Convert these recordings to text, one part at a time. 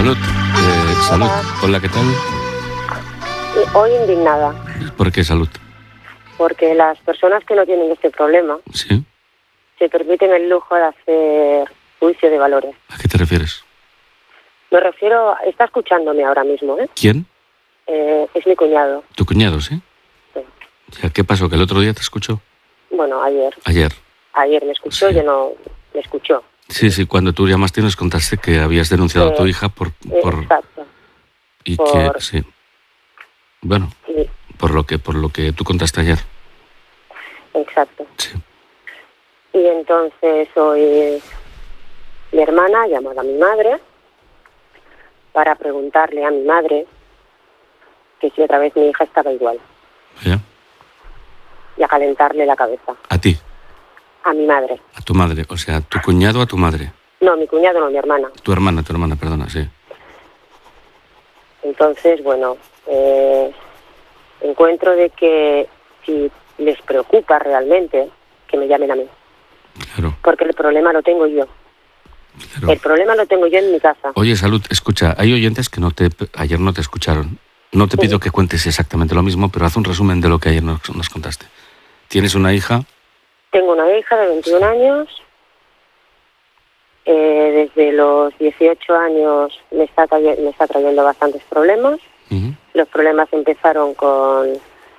Salud. Salud. Hola, ¿qué tal? Hoy indignada. ¿Por qué salud? Porque las personas que no tienen este problema Sí. se permiten el lujo de hacer juicio de valores. ¿A qué te refieres? Me refiero, está escuchándome ahora mismo, ¿eh? ¿Quién? Es mi cuñado. ¿Tu cuñado, sí? Sí. Ya, ¿qué pasó? ¿Que el otro día te escuchó? Bueno, ayer. Ayer. Me escuchó, Sí. yo no me escuchó. Sí, cuando tú llamaste nos contaste que habías denunciado a tu hija por... Exacto. Y por- que, sí. Bueno, Sí, por lo que tú contaste ayer. exacto. Sí. Y entonces hoy mi hermana ha llamado a mi madre para preguntarle a mi madre que si otra vez mi hija estaba igual ¿Ya? y a calentarle la cabeza. A ti, A mi madre. a tu madre. O sea, tu cuñado a tu madre. No, mi cuñado no, mi hermana. Tu hermana, perdona, sí. Entonces, bueno, encuentro de que si les preocupa realmente, que me llamen a mí. Claro, Porque el problema lo tengo yo. claro. El problema lo tengo yo en mi casa. Oye, Salud, escucha, hay oyentes que ayer no te escucharon. No te pido que cuentes exactamente lo mismo, pero haz un resumen de lo que ayer nos contaste. Tienes una hija, Tengo una hija de 21 años. Desde los 18 años me está trayendo bastantes problemas. ujú, Los problemas empezaron con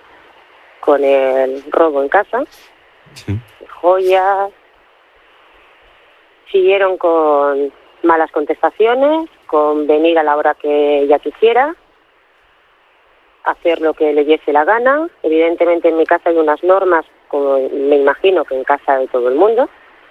el robo en casa, sí, joyas. Siguieron con malas contestaciones, con venir a la hora que ella quisiera, hacer lo que le diese la gana. Evidentemente en mi casa hay unas normas, como me imagino que en casa de todo el mundo.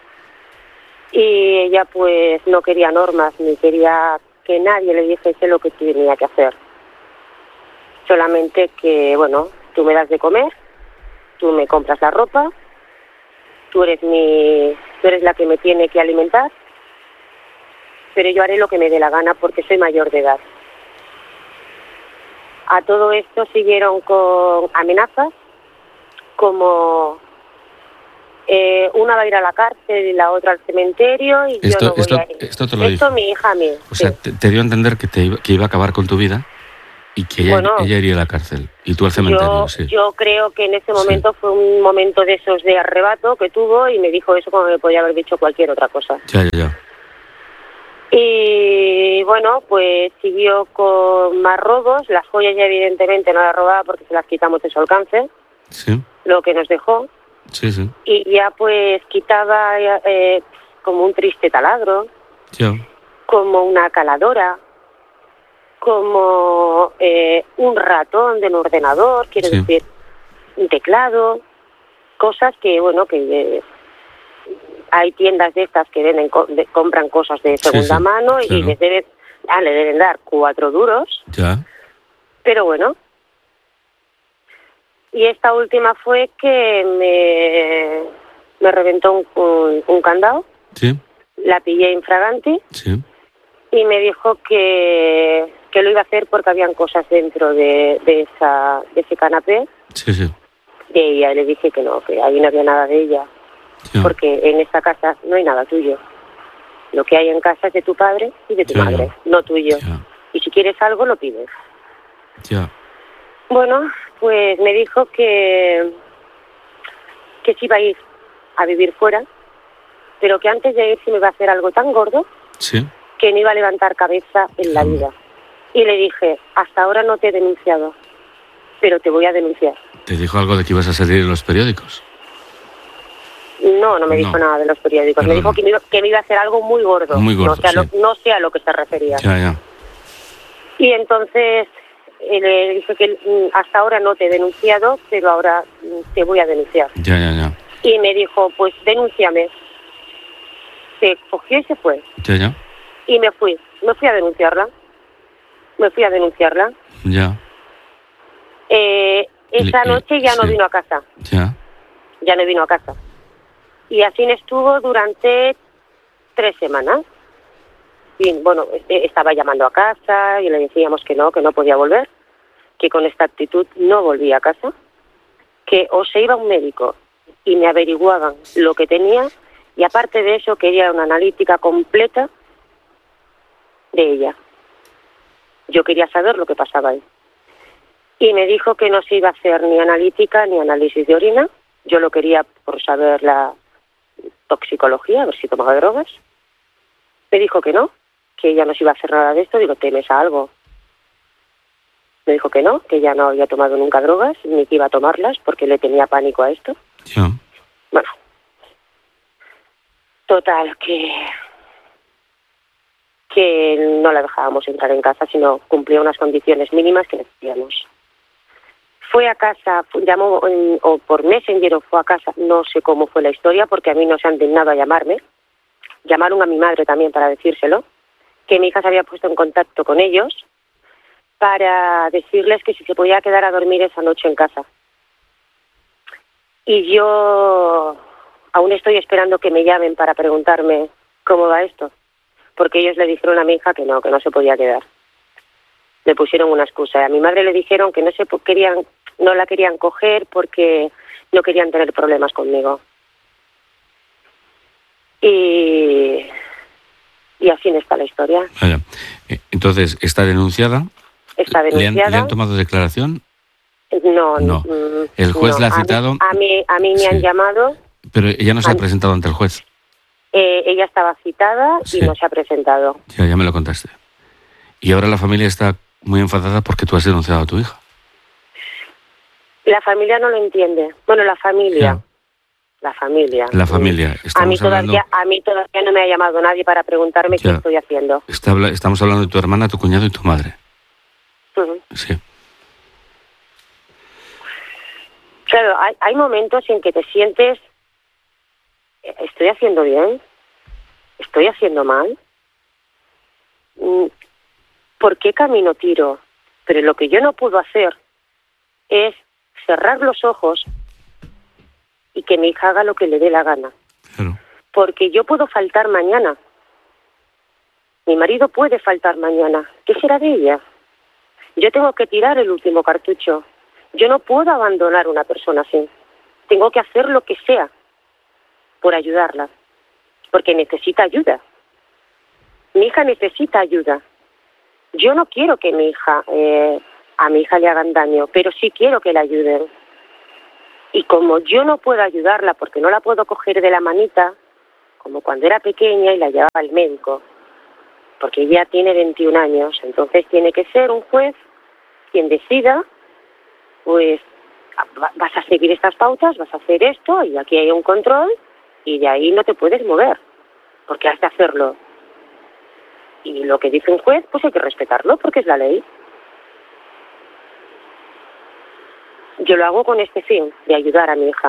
Y ella pues no quería normas, ni quería que nadie le dijese lo que tenía que hacer. Solamente que, bueno, tú me das de comer, tú me compras la ropa, tú eres la que me tiene que alimentar, pero yo haré lo que me dé la gana porque soy mayor de edad. A todo esto siguieron con amenazas, como una va a ir a la cárcel y la otra al cementerio y yo no voy a ir. Esto te lo Esto dijo. mi hija a mí. O sea, Sí. te dio a entender que iba a acabar con tu vida y que Bueno, ella iría a la cárcel y tú al cementerio, sí. Yo creo que en ese Sí. momento fue un momento de esos de arrebato que tuvo y me dijo eso como me podía haber dicho cualquier otra cosa. Ya. Y bueno, pues siguió con más robos. Las joyas ya evidentemente no las robaba porque se las quitamos de su alcance, Sí, lo que nos dejó. sí. Y ya pues quitaba como un triste taladro, Ya. como una caladora, como un ratón de un ordenador, quiero Sí. decir, un teclado, cosas que, bueno, que hay tiendas de estas que venden, compran cosas de segunda sí, mano y claro. le deben dar 4 duros, Ya. pero bueno. Y esta última fue que me reventó un candado, Sí, la pillé infraganti sí. y me dijo que lo iba a hacer porque habían cosas dentro de ese canapé Sí. de ella. Y le dije que no, que ahí no había nada de ella, Ya. porque en esta casa no hay nada tuyo. Lo que hay en casa es de tu padre y de tu Ya, madre, ya. no tuyo. Ya. Y si quieres algo, lo pides. Ya. Bueno, pues me dijo que se iba a ir a vivir fuera, pero que antes de ir se me iba a hacer algo tan gordo Sí. que no iba a levantar cabeza en la vida. Y le dije, hasta ahora no te he denunciado, pero te voy a denunciar. ¿Te dijo algo de que ibas a salir en los periódicos? No me dijo nada de los periódicos. Perdona. Me dijo que me iba a hacer algo muy gordo. Muy gordo, no sé a lo que se refería. Ya. Y entonces le dije que hasta ahora no te he denunciado, pero ahora te voy a denunciar. Ya. Y me dijo, pues denúnciame. Se cogió y se fue. Ya. Y me fui a denunciarla. Ya. Esa noche ya no sí. vino a casa. Ya. Ya no vino a casa. Y así estuvo durante 3 semanas. Y bueno, estaba llamando a casa y le decíamos que no podía volver, que con esta actitud no volvía a casa, que o se iba a un médico y me averiguaban lo que tenía, y aparte de eso quería una analítica completa de ella. yo quería saber lo que pasaba ahí. Y me dijo que no se iba a hacer ni analítica ni análisis de orina. Yo lo quería por saber la toxicología, a ver si tomaba drogas. Me dijo que no, que ella no se iba a hacer nada de esto. Digo, ¿temes a algo? Me dijo que no, que ella no había tomado nunca drogas, ni que iba a tomarlas, porque le tenía pánico a esto. Ya. Bueno, total, que no la dejábamos entrar en casa, sino cumplía unas condiciones mínimas que necesitábamos. Fue a casa, llamó o por Messenger o fue a casa, no sé cómo fue la historia, porque a mí no se han dignado a llamarme. Llamaron a mi madre también para decírselo, que mi hija se había puesto en contacto con ellos para decirles que si se podía quedar a dormir esa noche en casa. Y yo aún estoy esperando que me llamen para preguntarme cómo va esto, porque ellos le dijeron a mi hija que no se podía quedar. Le pusieron una excusa. A mi madre le dijeron que no la querían coger porque no querían tener problemas conmigo. Y así está la historia. Vaya. Entonces, ¿está denunciada? Está denunciada. ¿Le han tomado declaración? No. ¿El juez la ha citado? A mí me han llamado. Pero ella no se ha presentado ante el juez. Ella estaba citada y no se ha presentado. Ya me lo contaste. Y ahora la familia está muy enfadada porque tú has denunciado a tu hija. La familia no lo entiende. Bueno, la familia. La familia. A mí todavía no me ha llamado nadie para preguntarme qué estoy haciendo. Estamos hablando de tu hermana, tu cuñado y tu madre. Uh-huh. Sí. Claro, hay momentos en que te sientes, ¿estoy haciendo bien? ¿Estoy haciendo mal? ¿Por qué camino tiro? Pero lo que yo no puedo hacer es cerrar los ojos y que mi hija haga lo que le dé la gana. Claro. Porque yo puedo faltar mañana. Mi marido puede faltar mañana. ¿Qué será de ella? Yo tengo que tirar el último cartucho. Yo no puedo abandonar a una persona así. Tengo que hacer lo que sea por ayudarla. Porque necesita ayuda. Mi hija necesita ayuda. Yo no quiero que a mi hija le hagan daño, pero sí quiero que la ayuden. Y como yo no puedo ayudarla porque no la puedo coger de la manita, como cuando era pequeña y la llevaba al médico, porque ella tiene 21 años, entonces tiene que ser un juez quien decida, pues vas a seguir estas pautas, vas a hacer esto, y aquí hay un control, y de ahí no te puedes mover, porque has de hacerlo. Y lo que dice un juez, pues hay que respetarlo, porque es la ley. Yo lo hago con este fin, de ayudar a mi hija.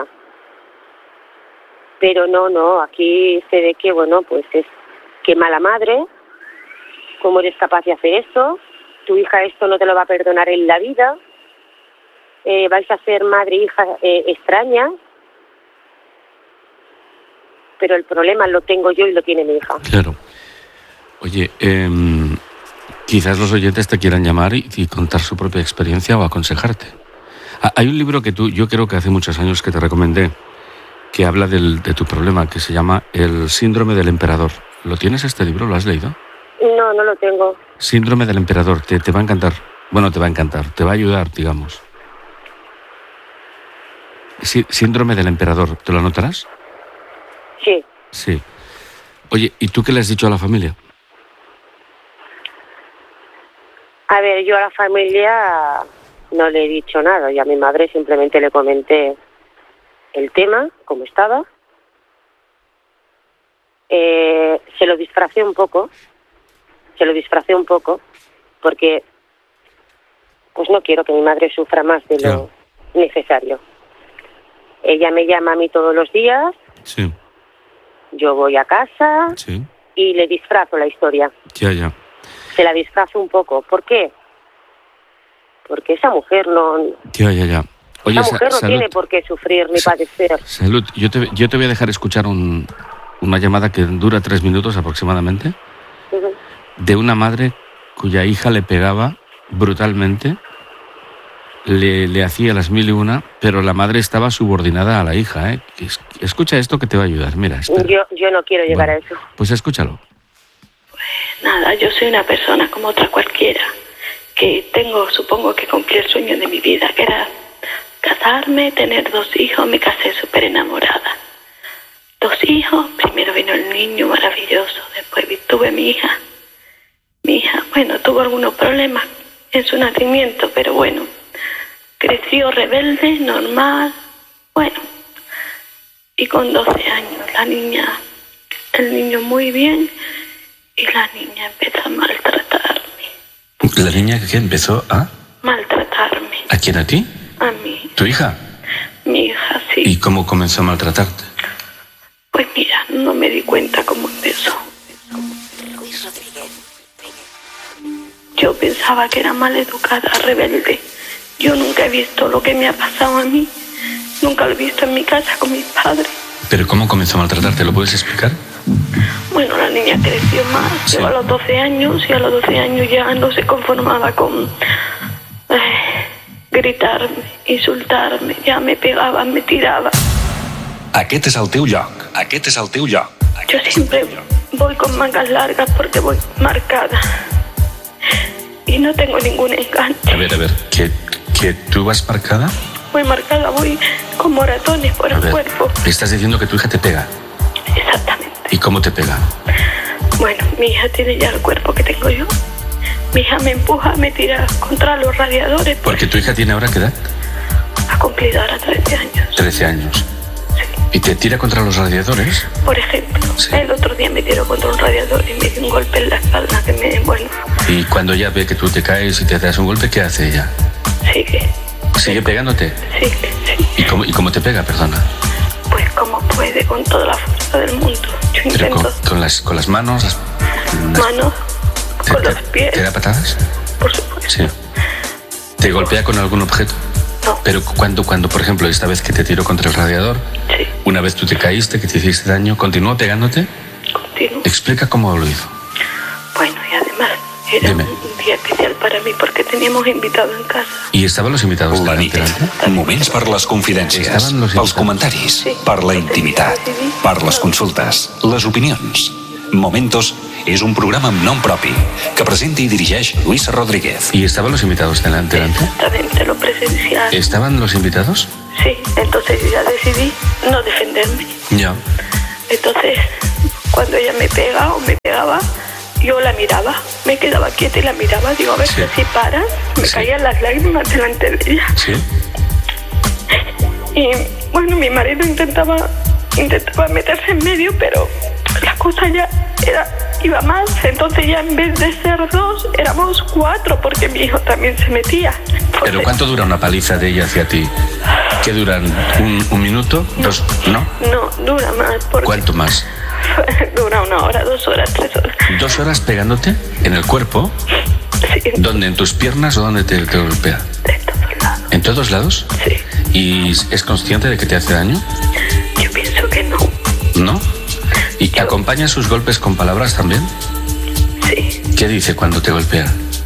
Pero no, aquí se ve que, bueno, pues es que mala madre, ¿cómo eres capaz de hacer esto? Tu hija esto no te lo va a perdonar en la vida. Vais a ser madre e hija extrañas. Pero el problema lo tengo yo y lo tiene mi hija. Claro. Oye, quizás los oyentes te quieran llamar y contar su propia experiencia o aconsejarte. Hay un libro que yo creo que hace muchos años que te recomendé, que habla de tu problema, que se llama El síndrome del emperador. ¿Lo tienes este libro? ¿Lo has leído? No lo tengo. Síndrome del emperador, te va a encantar. Bueno, te va a encantar, te va a ayudar, digamos. Síndrome del emperador, ¿te lo anotarás? Sí. Sí. Oye, ¿y tú qué le has dicho a la familia? A ver, yo a la familia no le he dicho nada. Y a mi madre simplemente le comenté el tema, cómo estaba. Se lo disfracé un poco, porque pues no quiero que mi madre sufra más de lo necesario. Ella me llama a mí todos los días. Sí. Yo voy a casa y le disfrazo la historia. Ya. Se la disfrazo un poco. ¿Por qué? Porque esa mujer no... Ya. Oye, esa mujer no tiene por qué sufrir ni padecer. Salud. Yo te voy a dejar escuchar una llamada que dura 3 minutos aproximadamente, de una madre cuya hija le pegaba brutalmente, le hacía las 1001, pero la madre estaba subordinada a la hija. Escucha esto que te va a ayudar. Mira, espera. Yo no quiero llegar a eso. Pues escúchalo. Pues nada, yo soy una persona como otra cualquiera. que supongo que cumplí el sueño de mi vida, que era casarme, tener 2 hijos. Me casé súper enamorada. 2 hijos, primero vino el niño maravilloso, después tuve mi hija. Mi hija, bueno, tuvo algunos problemas en su nacimiento, pero bueno, creció rebelde, normal, bueno. Y con 12 años, el niño muy bien, y la niña empezó a maltratarme. ¿La niña que empezó a? Maltratarme. ¿A quién, a ti? A mí. ¿Tu hija? Mi hija, sí. ¿Y cómo comenzó a maltratarte? Pues mira, no me di cuenta cómo empezó. Yo pensaba que era maleducada, rebelde. Yo nunca he visto lo que me ha pasado a mí. Nunca lo he visto en mi casa con mis padres. ¿Pero cómo comenzó a maltratarte? ¿Lo puedes explicar? Bueno, la niña creció más. Sí. Llegó a los 12 años y a los 12 años ya no se conformaba con gritarme, insultarme. Ya me pegaba, me tiraba. Aquest és el teu lloc. Aquest és el teu lloc. Yo siempre voy con mangas largas porque voy marcada. Y no tengo ningún enganche. A ver, ¿que tú vas marcada? Voy marcada, voy con moratones por el cuerpo. Estás diciendo que tu hija te pega. Exactamente. ¿Y cómo te pega? Bueno, mi hija tiene ya el cuerpo que tengo yo. Mi hija me empuja, me tira contra los radiadores. Porque tu hija tiene ahora, ¿qué edad? Ha cumplido ahora 13 años. 13 años. Sí. ¿Y te tira contra los radiadores? Por ejemplo, Sí. el otro día me tiró contra un radiador y me dio un golpe en la espalda que me, bueno, Y cuando ella ve que tú te caes y te das un golpe, ¿qué hace ella? sigue. ¿Sigue pegándote? Sí. ¿Y cómo te pega, perdona? Pues como puede, con toda la fuerza del mundo. Yo Pero intento con las manos, las manos, con los pies, ¿te da patadas? por supuesto. Sí. ¿Te golpea con algún objeto? No. Pero cuando, por ejemplo, esta vez que te tiró contra el radiador, Sí, una vez tú te caíste, que te hiciste daño, ¿continuó pegándote? continuo. Explica cómo lo hizo. Bueno, y además era Dime. un día especial para mí porque teníamos invitados en casa. ¿Y estaban los invitados La nit. delante? Moments per les confidències, Estaven los pels invitados. comentaris, Sí. per la intimitat, per les consultes, les opinions. Momentos és un programa amb nom propi que presenta i dirigeix Luisa Rodríguez. ¿Y estaban los invitados delante? Exactamente, lo presencial. ¿Estaban los invitados? Sí, entonces yo ya decidí no defenderme. Ya. Entonces, cuando ella me pega o me pegaba, yo la miraba, me quedaba quieta y la miraba. Digo, a ver Sí. si paras. Me Sí. caían las lágrimas delante de ella. ¿Sí? Y bueno, mi marido intentaba meterse en medio, pero la cosa ya iba más. Entonces ya en vez de ser 2, éramos 4, porque mi hijo también se metía. ¿Pero Entonces, cuánto dura una paliza de ella hacia ti? ¿Qué duran? ¿Un minuto? ¿2? ¿No? no, dura más. Porque ¿Cuánto más? dura 1 hora, 2 horas, 3 horas. 2 horas pegándote en el cuerpo. Sí, ¿Dónde? ¿En tus piernas o dónde te golpea? de todos lados. ¿En todos lados? Sí, ¿Y es consciente de que te hace daño? yo pienso que no. ¿No? ¿Y acompaña sus golpes con palabras también? Sí, ¿Qué dice cuando te golpea?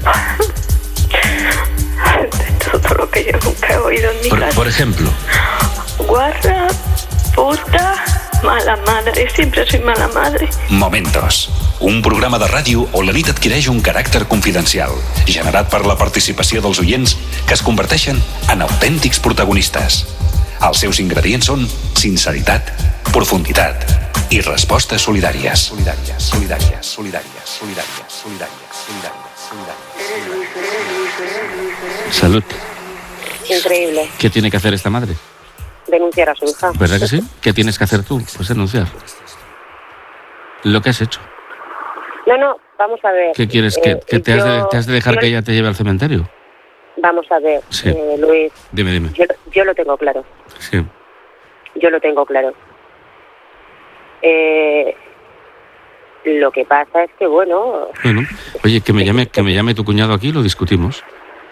de todo lo que yo nunca he oído en mi casa. Por ejemplo, Guarra, puta, mala madre. Siempre soy mala madre. Momentos, un programa de ràdio on la nit adquireix un caràcter confidencial, generat per la participació dels oients que es converteixen en autèntics protagonistes. Els seus ingredients són sinceritat, profunditat i respostes solidàries. Solidàries, solidàries, solidàries, solidàries, solidàries, solidàries, solidàries. salud. Increíble. ¿Qué tiene que hacer esta madre? Denunciar a su hija. ¿Verdad que sí? ¿Qué tienes que hacer tú? Pues denunciar. Lo que has hecho. No, vamos a ver. ¿Qué quieres? ¿Que te has de dejar que ella te lleve al cementerio? Vamos a ver, Sí. Luis, Dime. yo lo tengo claro. Sí. Yo lo tengo claro. Lo que pasa es que, bueno, Bueno, oye, que me llame tu cuñado aquí y lo discutimos.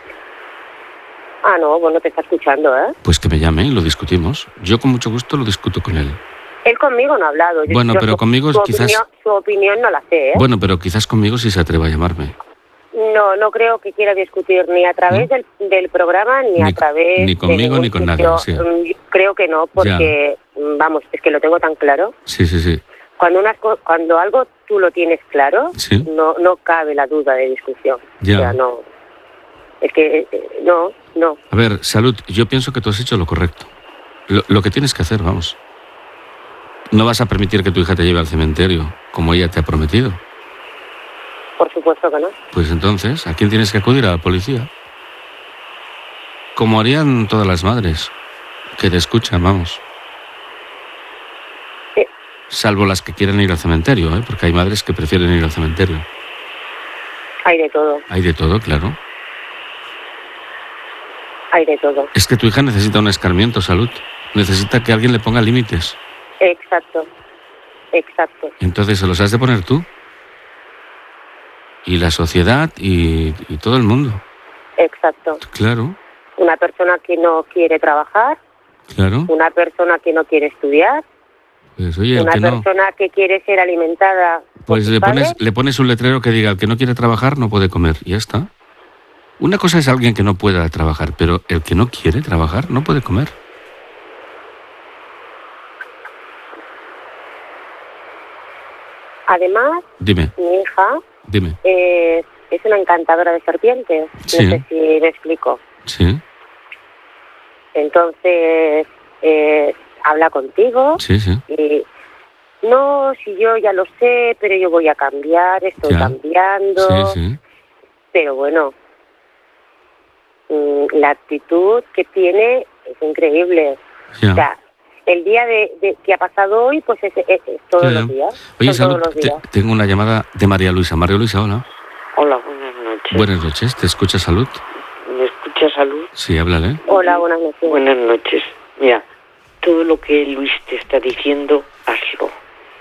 no, bueno, te está escuchando, ¿eh? Pues que me llame y lo discutimos. Yo con mucho gusto lo discuto con él. Él conmigo no ha hablado. Bueno, pero conmigo quizás... Su opinión no la sé, ¿eh? Bueno, pero quizás conmigo sí se atreva a llamarme. No creo que quiera discutir ni a través del programa ni a través ni conmigo de ni con sitio. nadie, sí. Creo que no, porque, vamos, es que lo tengo tan claro. Sí. Cuando algo tú lo tienes claro, Sí. no cabe la duda de discusión. Ya. O sea, no. Es que no. A ver, Salud, yo pienso que tú has hecho lo correcto. Lo que tienes que hacer, vamos. No vas a permitir que tu hija te lleve al cementerio, como ella te ha prometido. Por supuesto que no. Pues entonces, ¿a quién tienes que acudir? A la policía. Como harían todas las madres, que te escuchan, vamos. Sí. Salvo las que quieren ir al cementerio, ¿eh? Porque hay madres que prefieren ir al cementerio. Hay de todo. Hay de todo, claro. Hay de todo. Es que tu hija necesita un escarmiento, Salud. Necesita que alguien le ponga límites. Exacto. Entonces se los has de poner tú. Y la sociedad y todo el mundo. Exacto. Claro. Una persona que no quiere trabajar. Claro. Una persona que no quiere estudiar. Pues oye, una persona que quiere ser alimentada. Pues le pones un letrero que diga: el que no quiere trabajar no puede comer. Y ya está. Una cosa es alguien que no pueda trabajar, pero el que no quiere trabajar no puede comer. Además, Dime. Mi hija Dime. Es una encantadora de serpientes. Sí. No sé si me explico. Sí. Entonces, habla contigo. Sí. Y, no, si yo ya lo sé, pero yo voy a cambiar, estoy cambiando. Sí. Pero bueno, la actitud que tiene es increíble. Ya. O sea, el día que ha pasado hoy, pues es todos los días. Oye, Son Salud, todos los días. tengo una llamada de María Luisa. María Luisa, hola. Hola, buenas noches. Buenas noches, ¿te escucha Salud? ¿Me escucha Salud? Sí, háblale. Hola, buenas noches. Buenas noches. Mira, todo lo que Luis te está diciendo, hazlo.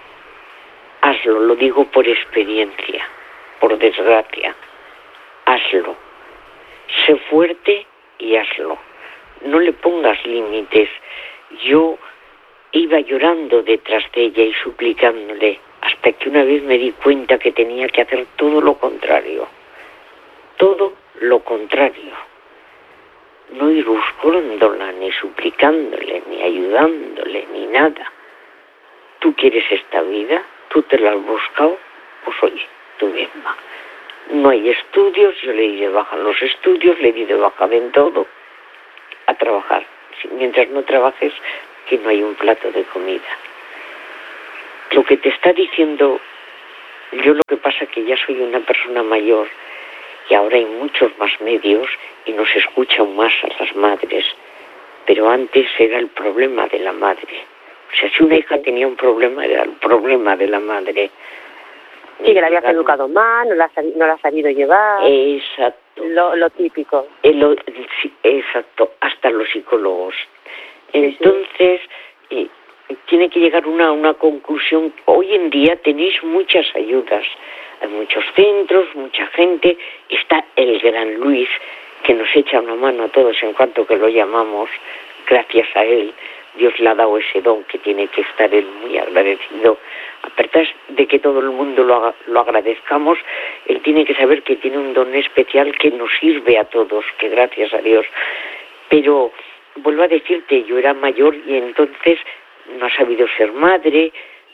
Hazlo, lo digo por experiencia, por desgracia. Hazlo. Sé fuerte y hazlo. No le pongas límites. Yo iba llorando detrás de ella y suplicándole, hasta que una vez me di cuenta que tenía que hacer todo lo contrario. Todo lo contrario. No ir buscándola, ni suplicándole, ni ayudándole, ni nada. ¿Tú quieres esta vida? ¿Tú te la has buscado? Pues oye, tú misma. No hay estudios, yo le di de baja en los estudios, le di de baja en todo. A trabajar. Mientras no trabajes, que no hay un plato de comida. Lo que te está diciendo, yo lo que pasa es que ya soy una persona mayor y ahora hay muchos más medios y nos escuchan más a las madres, pero antes era el problema de la madre. O sea, si una hija tenía un problema, era el problema de la madre. Sí, que la habías educado mal, no la has sabido llevar. Exacto. Lo típico. Sí, exacto, hasta los psicólogos. Entonces, tiene que llegar a una conclusión. Hoy en día tenéis muchas ayudas. Hay muchos centros, mucha gente. Está el gran Luis, que nos echa una mano a todos en cuanto que lo llamamos. Gracias a él, Dios le ha dado ese don que tiene que estar él muy agradecido. A pesar de que todo el mundo lo agradezcamos, él tiene que saber que tiene un don especial que nos sirve a todos, que gracias a Dios. Pero vuelvo a decirte, yo era mayor y entonces no ha sabido ser madre.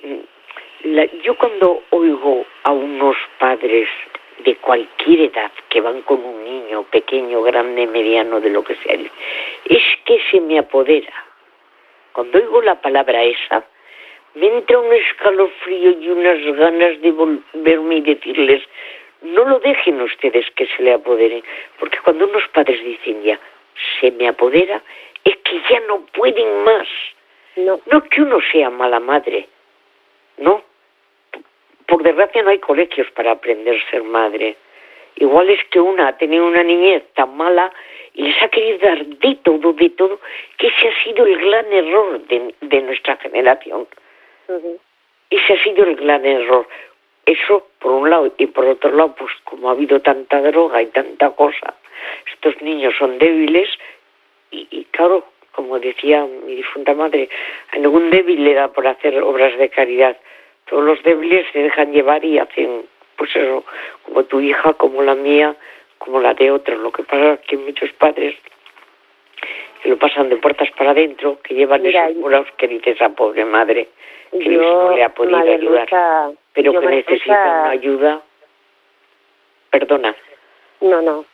Yo cuando oigo a unos padres de cualquier edad que van con un niño pequeño, grande, mediano, de lo que sea, es que se me apodera. Cuando oigo la palabra esa, me entra un escalofrío y unas ganas de volverme y decirles, no lo dejen ustedes que se le apodere, porque cuando unos padres dicen ya, se me apodera, es que ya no pueden más. No que uno sea mala madre, no. Por desgracia no hay colegios para aprender a ser madre. Igual es que una ha tenido una niñez tan mala y les ha querido dar de todo, que ese ha sido el gran error de nuestra generación. Uh-huh. Ese ha sido el gran error. Eso por un lado, y por otro lado, pues como ha habido tanta droga y tanta cosa, estos niños son débiles y claro, como decía mi difunta madre, a ningún débil le da por hacer obras de caridad. Todos los débiles se dejan llevar y hacen, pues eso, como tu hija, como la mía, como la de otros. Lo que pasa es que muchos padres que lo pasan de puertas para adentro, que llevan esos muros que dice esa pobre madre, que no le ha podido ayudar, pero que necesita una ayuda. Perdona. No.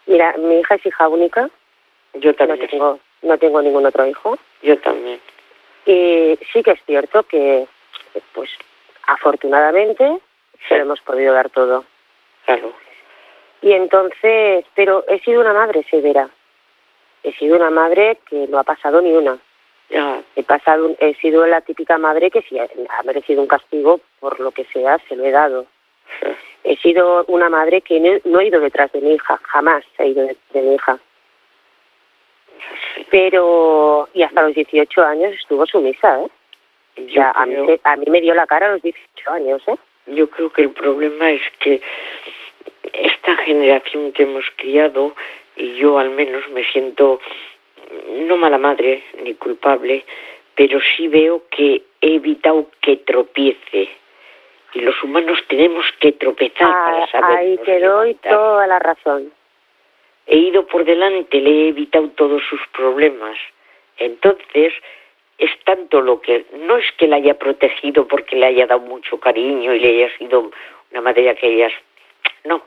Mira, mi hija es hija única. Yo también. No tengo ningún otro hijo. Yo también. Y sí que es cierto que, pues, afortunadamente, se lo hemos podido dar todo. Claro. Y entonces, pero he sido una madre severa. He sido una madre que no ha pasado ni una. Ya. He sido la típica madre que si ha merecido un castigo, por lo que sea, se lo he dado. Sí. He sido una madre que no he ido detrás de mi hija, jamás he ido detrás de mi hija. Sí. Pero, y hasta los 18 años estuvo sumisa, ¿eh? O sea, a mí me dio la cara a los 18 años, ¿eh? Yo creo que el problema es que esta generación que hemos criado, y yo al menos me siento no mala madre ni culpable, pero sí veo que he evitado que tropiece. Y los humanos tenemos que tropezar para saber. Ahí te doy toda la razón. He ido por delante, le he evitado todos sus problemas. Entonces, es tanto lo que... No es que la haya protegido porque le haya dado mucho cariño y le haya sido una madre que ellas... No.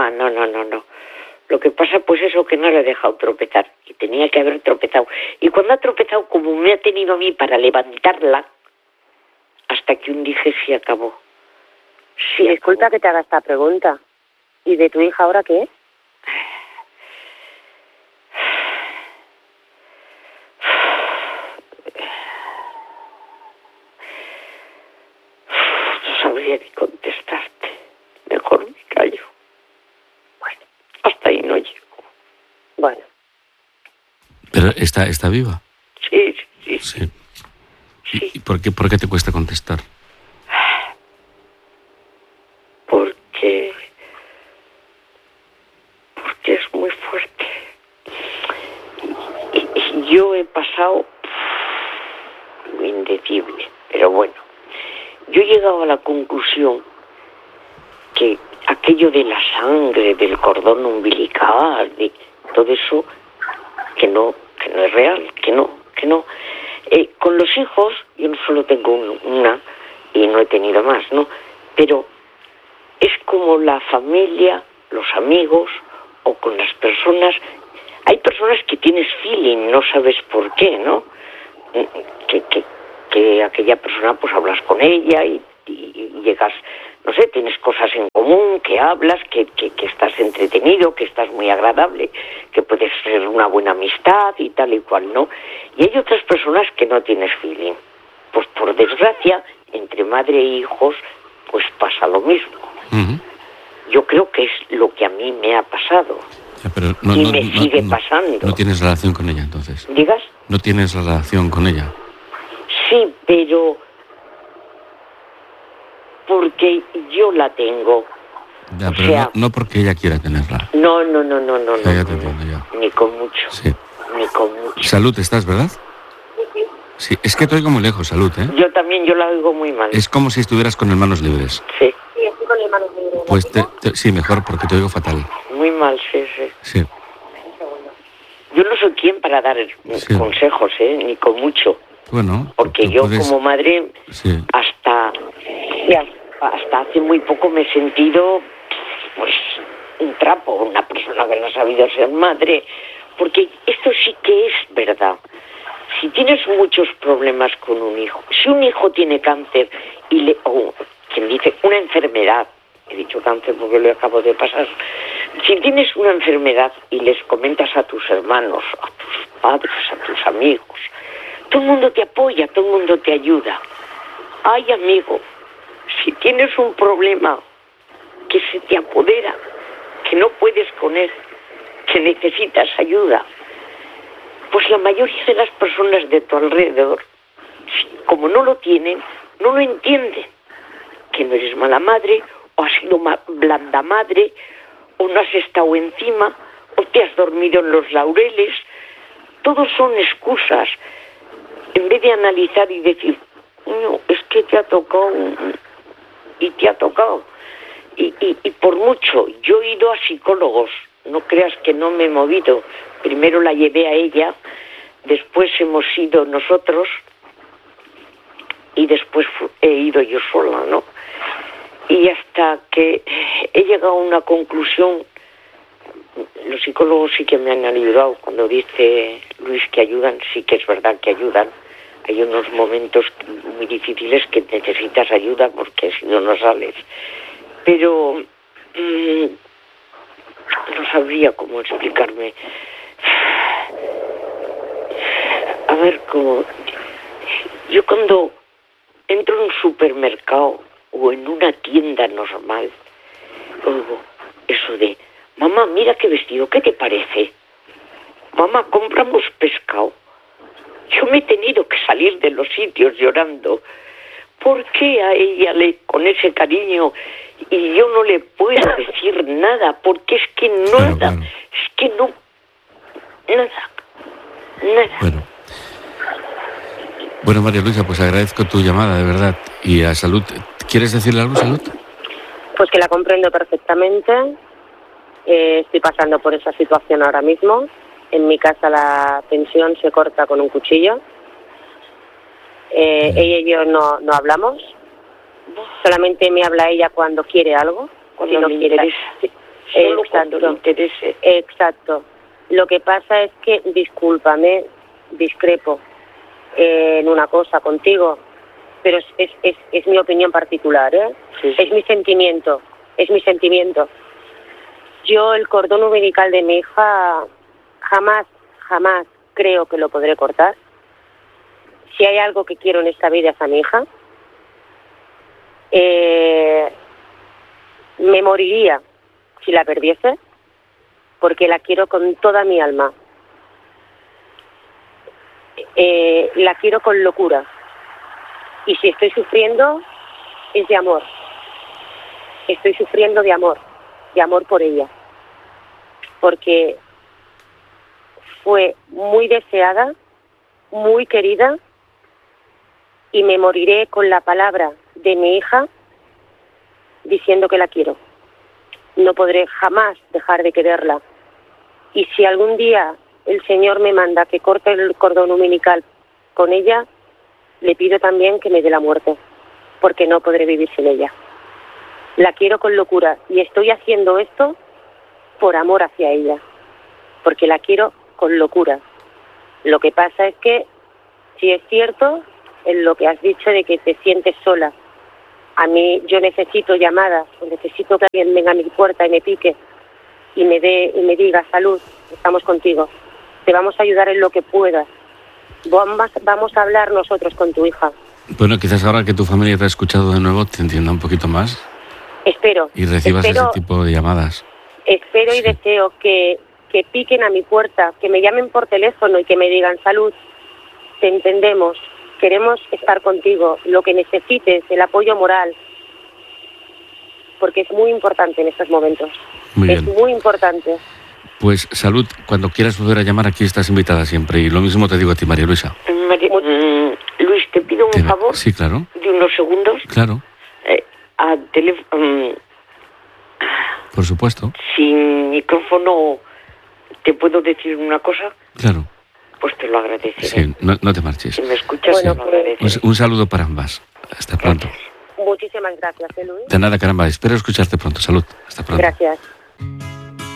Lo que pasa, pues, eso que no le he dejado tropezar. Y tenía que haber tropezado. Y cuando ha tropezado, como me ha tenido a mí para levantarla, hasta que un dije se acabó. Sí, disculpa que te haga esta pregunta. ¿Y de tu hija ahora qué? No sabría ni contestarte. Mejor me callo. Bueno, hasta ahí no llego. Bueno. ¿Pero está viva? Sí. Sí. ¿Y por qué te cuesta contestar? Porque es muy fuerte. Y yo he pasado lo indecible, pero bueno, yo he llegado a la conclusión que aquello de la sangre, del cordón umbilical, de todo eso, que no es real, que no. Con los hijos, yo no solo tengo una y no he tenido más, ¿no? Pero es como la familia, los amigos o con las personas. Hay personas que tienes feeling, no sabes por qué, ¿no? Que aquella persona, pues hablas con ella y llegas, no sé, tienes cosas en común, que hablas, que estás entretenido, que estás muy agradable, que puedes ser una buena amistad y tal y cual, ¿no? Y hay otras personas que no tienes feeling. Pues por desgracia, entre madre e hijos, pues pasa lo mismo. Uh-huh. Yo creo que es lo que a mí me ha pasado. Ya, pero sigue pasando. ¿No tienes relación con ella, entonces? ¿Digas? ¿No tienes relación con ella? Sí, pero porque yo la tengo. Ya, pero no porque ella quiera tenerla. No. Ya te entiendo, ya. Ni con mucho. Sí. Ni con mucho. Salud, ¿estás, verdad? Sí, es que te oigo muy lejos, Salud, ¿eh? Yo la oigo muy mal. Es como si estuvieras con las manos libres. Sí. Sí, estoy con las manos libres. Pues sí, mejor, porque te oigo fatal. Muy mal, sí. Sí. Yo no soy quien para dar consejos, ni con mucho. Bueno. Porque yo como madre, sí. hasta hace muy poco me he sentido, pues, un trapo, una persona que no ha sabido ser madre. Porque esto sí que es verdad. Si tienes muchos problemas con un hijo, si un hijo tiene cáncer o quien dice una enfermedad, he dicho cáncer porque lo acabo de pasar, si tienes una enfermedad y les comentas a tus hermanos, a tus padres, a tus amigos, todo el mundo te apoya, todo el mundo te ayuda. Ay, amigo, si tienes un problema que se te apodera, que no puedes con él, que necesitas ayuda, pues la mayoría de las personas de tu alrededor, como no lo tienen, no lo entienden. Que no eres mala madre, o has sido blanda madre, o no has estado encima, o te has dormido en los laureles. Todos son excusas. En vez de analizar y decir, no, es que te ha tocado, y te ha tocado. Y por mucho, yo he ido a psicólogos, no creas que no me he movido. Primero la llevé a ella, después hemos ido nosotros y después he ido yo sola, ¿no? Y hasta que he llegado a una conclusión, los psicólogos sí que me han ayudado. Cuando dice Luis que ayudan, sí que es verdad que ayudan. Hay unos momentos muy difíciles que necesitas ayuda porque si no, no sales. Pero no sabría cómo explicarme. A ver, cómo... Yo cuando entro en un supermercado o en una tienda normal, oigo eso de: mamá, mira qué vestido, ¿qué te parece? Mamá, compramos pescado. Yo me he tenido que salir de los sitios llorando. ¿Por qué a ella con ese cariño y yo no le puedo decir nada? Porque es que nada, claro. Es que no, nada. Bueno, María Luisa, pues agradezco tu llamada, de verdad. Y a Salud, ¿quieres decirle algo, Salud? Pues que la comprendo perfectamente. Estoy pasando por esa situación ahora mismo. En mi casa la tensión se corta con un cuchillo. Ella y yo no hablamos. Solamente me habla ella cuando quiere algo. Cuando no quiere. Solo cuando le interese. Exacto. Lo que pasa es que, discúlpame, discrepo en una cosa contigo, pero es mi opinión particular, ¿eh? Sí. Es mi sentimiento. Yo el cordón umbilical de mi hija jamás creo que lo podré cortar. Si hay algo que quiero en esta vida es a mi hija. Me moriría si la perdiese, porque la quiero con toda mi alma. La quiero con locura. Y si estoy sufriendo, es de amor. Estoy sufriendo de amor por ella. Porque fue muy deseada, muy querida, y me moriré con la palabra de mi hija diciendo que la quiero. No podré jamás dejar de quererla. Y si algún día el Señor me manda que corte el cordón umbilical con ella, le pido también que me dé la muerte, porque no podré vivir sin ella. La quiero con locura y estoy haciendo esto por amor hacia ella, porque la quiero con locura. Lo que pasa es que, si es cierto, en lo que has dicho de que te sientes sola, a mí yo necesito llamadas, necesito que alguien venga a mi puerta y me pique y me diga: Salud, estamos contigo, te vamos a ayudar en lo que puedas, vamos a hablar nosotros con tu hija. Bueno, quizás ahora que tu familia te ha escuchado de nuevo te entienda un poquito más. Espero. Y recibas ese tipo de llamadas. Espero y deseo que piquen a mi puerta, que me llamen por teléfono y que me digan: Salud, te entendemos, queremos estar contigo, lo que necesites, el apoyo moral, porque es muy importante en estos momentos. Muy bien. Es muy importante. Pues Salud, cuando quieras volver a llamar, aquí estás invitada siempre. Y lo mismo te digo a ti, María Luisa. Luis, te pido un favor. Sí, claro. De unos segundos. Claro. A teléfono. Por supuesto. Sin micrófono, ¿te puedo decir una cosa? Claro. Pues te lo agradeceré. Sí, no te marches. Si me escuchas, bueno, te lo agradeceré. Un saludo para ambas. Hasta pronto. Muchísimas gracias, Luis. De nada, caramba. Espero escucharte pronto. Salud. Hasta pronto. Gracias.